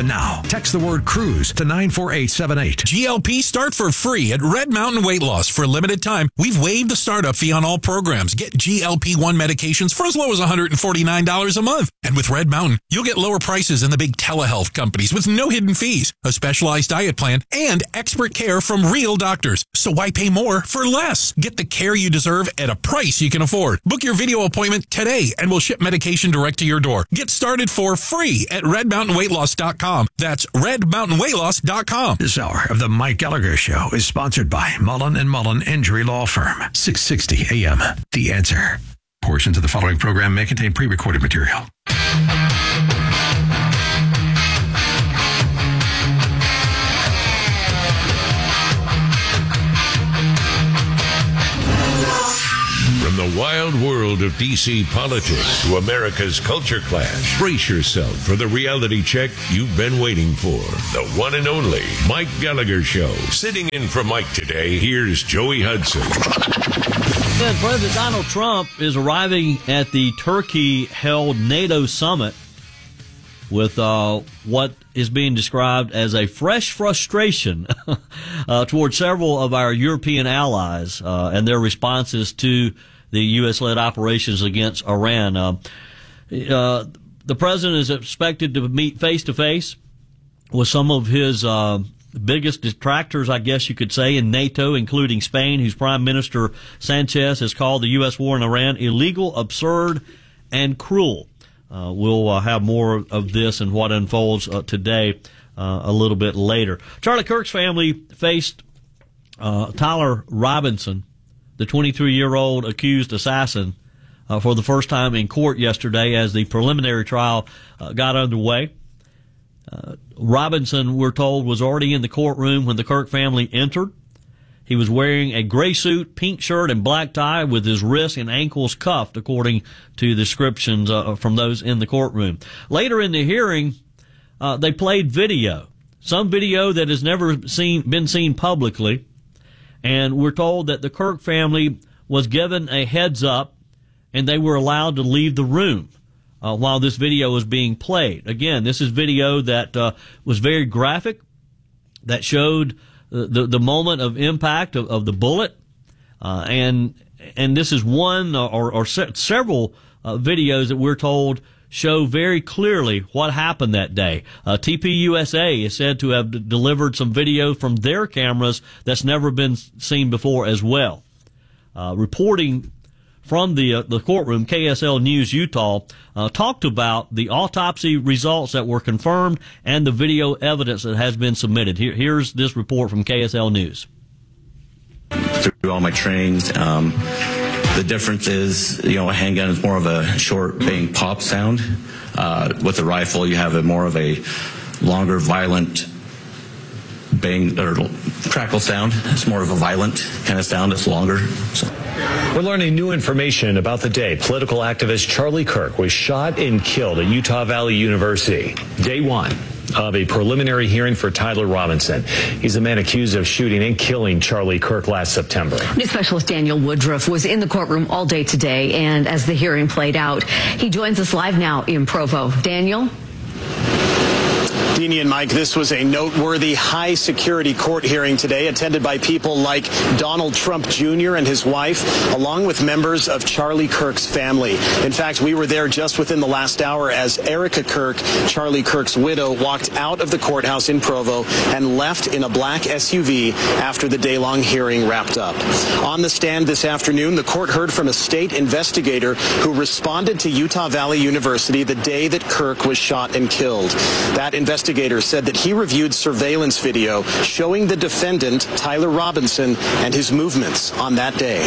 now. Text the word cruise to nine four eight seven eight. G L P start for free at Red Mountain Weight Loss. For a limited time, we've waived the startup fee on all programs. Get G L P one medications for as low as one hundred forty-nine dollars a month. And with Red Mountain, you'll get lower prices than the big telehealth companies with no hidden fees, a specialized diet plan, and expert care from real doctors. So why pay more for less? Get the care you deserve at a price you can afford. Book your video appointment today and we'll ship medication direct to your door. Get started for free at red mountain weight loss dot com. That's red mountain weight loss dot com. This hour of the Mike Gallagher Show is sponsored by Mullen and Mullen Injury Law Firm. six sixty A M. The Answer. Portions of the following program may contain pre-recorded material. From the wild world of D C politics to America's culture clash, brace yourself for the reality check you've been waiting for. The one and only Mike Gallagher Show. Sitting in for Mike today, here's Joey Hudson. And President Donald Trump is arriving at the Turkey-held NATO summit with uh, what is being described as a fresh frustration uh, towards several of our European allies uh, and their responses to the U S-led operations against Iran. Uh, uh, the president is expected to meet face-to-face with some of his uh, biggest detractors, I guess you could say, in NATO, including Spain, whose Prime Minister Sanchez has called the U S war in Iran illegal, absurd, and cruel. Uh, we'll uh, have more of this and what unfolds uh, today uh, a little bit later. Charlie Kirk's family faced uh, Tyler Robinson, the twenty-three-year-old accused assassin, uh, for the first time in court yesterday as the preliminary trial uh, got underway. Uh, Robinson, we're told, was already in the courtroom when the Kirk family entered. He was wearing a gray suit, pink shirt, and black tie with his wrists and ankles cuffed, according to descriptions uh, from those in the courtroom. Later in the hearing, uh, they played video, some video that has never seen been seen publicly, and we're told that the Kirk family was given a heads up and they were allowed to leave the room uh, while this video was being played. Again, this is video that uh, was very graphic, that showed the the moment of impact of, of the bullet, uh, and and this is one or, or se- several uh, videos that we're told show very clearly what happened that day. Uh, T P U S A is said to have d- delivered some video from their cameras that's never been seen before as well. Uh, reporting from the uh, the courtroom, K S L News Utah uh, talked about the autopsy results that were confirmed and the video evidence that has been submitted. Here, here's this report from K S L News. Through all my trainings, um, the difference is, you know, a handgun is more of a short bang pop sound. Uh, with a rifle, you have a more of a longer, violent bang or crackle sound. It's more of a violent kind of sound. It's longer. So. We're learning new information about the day political activist Charlie Kirk was shot and killed at Utah Valley University. Day one of a preliminary hearing for Tyler Robinson. He's the man accused of shooting and killing Charlie Kirk last September. News specialist Daniel Woodruff was in the courtroom all day today, and as the hearing played out, he joins us live now in Provo. Daniel? Deanie and Mike, this was a noteworthy high-security court hearing today, attended by people like Donald Trump Junior and his wife, along with members of Charlie Kirk's family. In fact, we were there just within the last hour as Erica Kirk, Charlie Kirk's widow, walked out of the courthouse in Provo and left in a black S U V after the day-long hearing wrapped up. On the stand this afternoon, the court heard from a state investigator who responded to Utah Valley University the day that Kirk was shot and killed. That investigator said that he reviewed surveillance video showing the defendant, Tyler Robinson, and his movements on that day.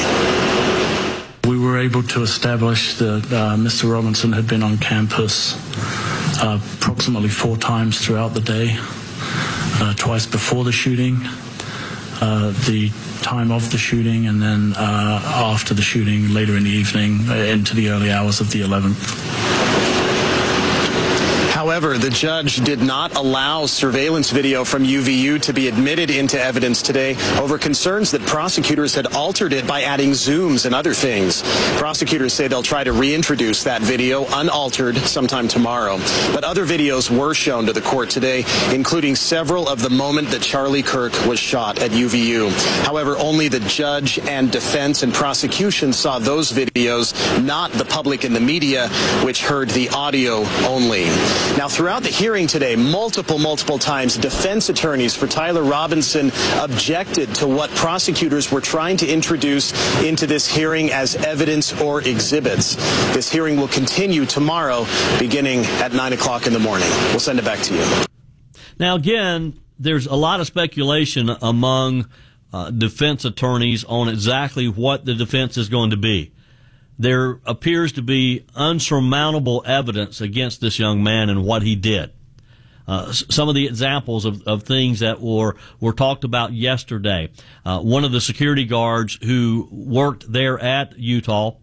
We were able to establish that uh, Mister Robinson had been on campus uh, approximately four times throughout the day, uh, twice before the shooting, uh, the time of the shooting, and then uh, after the shooting later in the evening uh, into the early hours of the eleventh. However, the judge did not allow surveillance video from U V U to be admitted into evidence today over concerns that prosecutors had altered it by adding zooms and other things. Prosecutors say they'll try to reintroduce that video unaltered sometime tomorrow. But other videos were shown to the court today, including several of the moment that Charlie Kirk was shot at U V U. However, only the judge and defense and prosecution saw those videos, not the public and the media, which heard the audio only. Now, throughout the hearing today, multiple, multiple times, defense attorneys for Tyler Robinson objected to what prosecutors were trying to introduce into this hearing as evidence or exhibits. This hearing will continue tomorrow, beginning at nine o'clock in the morning. We'll send it back to you. Now, again, there's a lot of speculation among uh, defense attorneys on exactly what the defense is going to be. There appears to be unsurmountable evidence against this young man and what he did. Uh, some of the examples of, of things that were, were talked about yesterday. Uh, one of the security guards who worked there at Utah,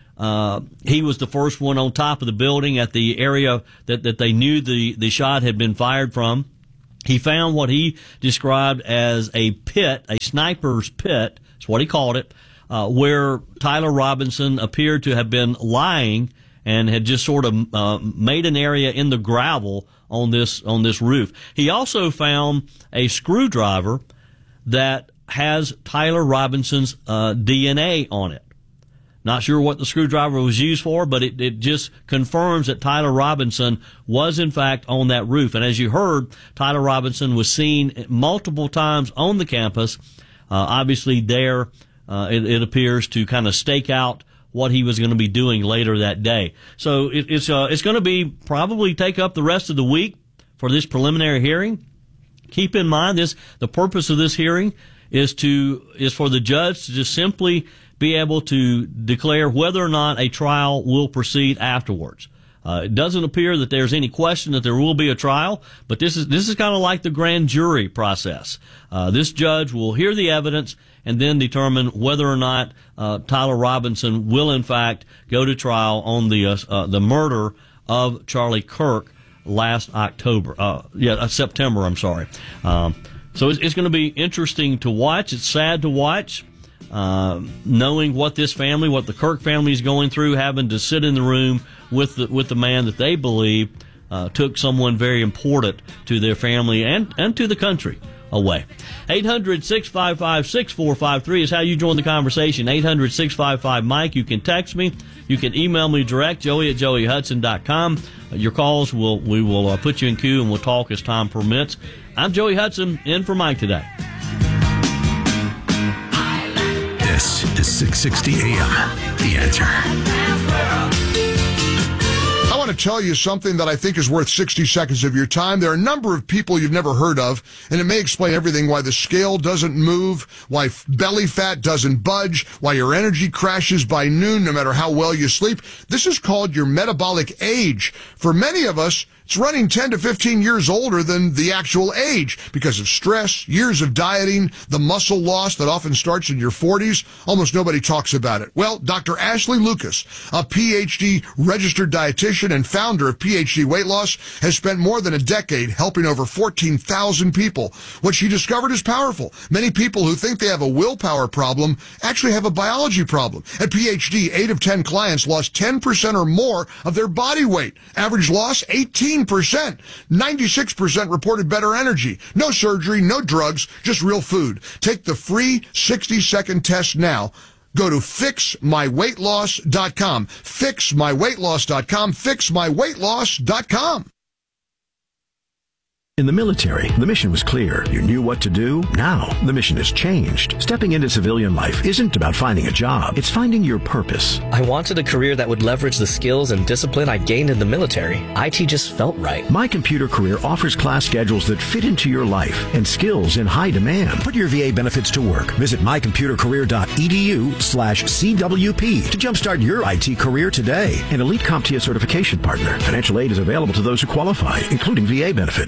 uh, he was the first one on top of the building at the area that, that they knew the, the shot had been fired from. He found what he described as a pit, a sniper's pit, that's what he called it, Uh, where Tyler Robinson appeared to have been lying and had just sort of uh, made an area in the gravel on this on this roof. He also found a screwdriver that has Tyler Robinson's uh, D N A on it. Not sure what the screwdriver was used for, but it, it just confirms that Tyler Robinson was, in fact, on that roof. And as you heard, Tyler Robinson was seen multiple times on the campus, uh, obviously there. Uh, it, it appears to kind of stake out what he was going to be doing later that day. So it, it's uh, it's going to be probably take up the rest of the week for this preliminary hearing. Keep in mind this: the purpose of this hearing is to is for the judge to just simply be able to declare whether or not a trial will proceed afterwards. Uh, it doesn't appear that there's any question that there will be a trial, but this is this is kind of like the grand jury process. Uh, this judge will hear the evidence and then determine whether or not uh, Tyler Robinson will, in fact, go to trial on the uh, uh, the murder of Charlie Kirk last October. Uh, yeah, uh, September. I'm sorry. Um, so it's, it's going to be interesting to watch. It's sad to watch, uh, knowing what this family, what the Kirk family is going through, having to sit in the room with the with the man that they believe uh, took someone very important to their family and and to the country away. eight hundred, six five five, six four five three is how you join the conversation. eight hundred, six five five, Mike. You can text me. You can email me direct, joey at joey hudson dot com. Uh, your calls, will we will uh, put you in queue and we'll talk as time permits. I'm Joey Hudson, in for Mike today. This is six sixty A M. The Answer. I want to tell you something that I think is worth sixty seconds of your time. There are a number of people you've never heard of, and it may explain everything: why the scale doesn't move, why belly fat doesn't budge, why your energy crashes by noon no matter how well you sleep. This is called your metabolic age. For many of us, it's running ten to fifteen years older than the actual age because of stress, years of dieting, the muscle loss that often starts in your forties. Almost nobody talks about it. Well, Doctor Ashley Lucas, a P H D registered dietitian and founder of P H D Weight Loss, has spent more than a decade helping over fourteen thousand people. What she discovered is powerful. Many people who think they have a willpower problem actually have a biology problem. At P H D, eight of ten clients lost ten percent or more of their body weight. Average loss, eighteen percent. ninety-six percent reported better energy. No surgery, no drugs, just real food. Take the free sixty second test now. Go to fix my weight loss dot com. fix my weight loss dot com. fix my weight loss dot com. In the military, the mission was clear. You knew what to do. Now, the mission has changed. Stepping into civilian life isn't about finding a job. It's finding your purpose. I wanted a career that would leverage the skills and discipline I gained in the military. I T just felt right. My Computer Career offers class schedules that fit into your life and skills in high demand. Put your V A benefits to work. Visit my computer career dot e d u slash C W P to jumpstart your I T career today. An Elite CompTIA certification partner. Financial aid is available to those who qualify, including V A benefits.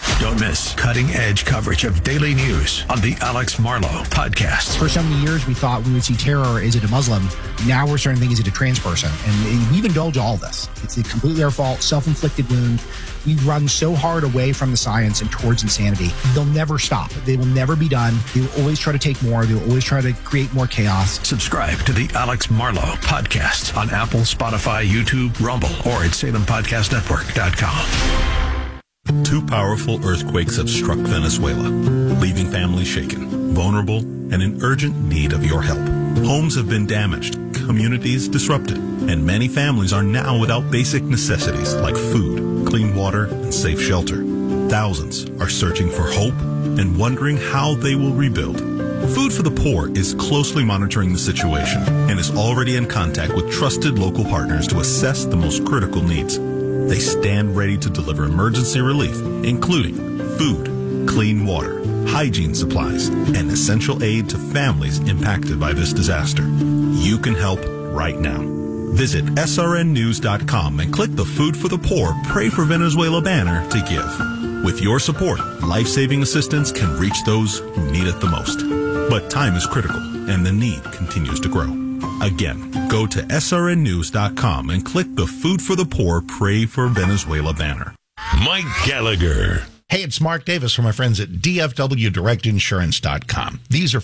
Don't miss cutting-edge coverage of daily news on the Alex Marlow Podcast. For so many years, we thought we would see terror. Is it a Muslim? Now we're starting to think, is it a trans person? And we've indulged all of this. It's completely our fault, self-inflicted wound. We run so hard away from the science and towards insanity. They'll never stop. They will never be done. They will always try to take more. They will always try to create more chaos. Subscribe to the Alex Marlow Podcast on Apple, Spotify, YouTube, Rumble, or at Salem Podcast Network dot com. Two powerful earthquakes have struck Venezuela, leaving families shaken, vulnerable, and in urgent need of your help. Homes have been damaged, communities disrupted, and many families are now without basic necessities like food, clean water, and safe shelter. Thousands are searching for hope and wondering how they will rebuild. Food for the Poor is closely monitoring the situation and is already in contact with trusted local partners to assess the most critical needs. They stand ready to deliver emergency relief, including food, clean water, hygiene supplies, and essential aid to families impacted by this disaster. You can help right now. Visit S R N news dot com and click the Food for the Poor Pray for Venezuela banner to give. With your support, life-saving assistance can reach those who need it the most. But time is critical, and the need continues to grow. Again, go to S R N news dot com and click the Food for the Poor Pray for Venezuela banner. Mike Gallagher. Hey, it's Mark Davis from my friends at D F W Direct Insurance dot com. These are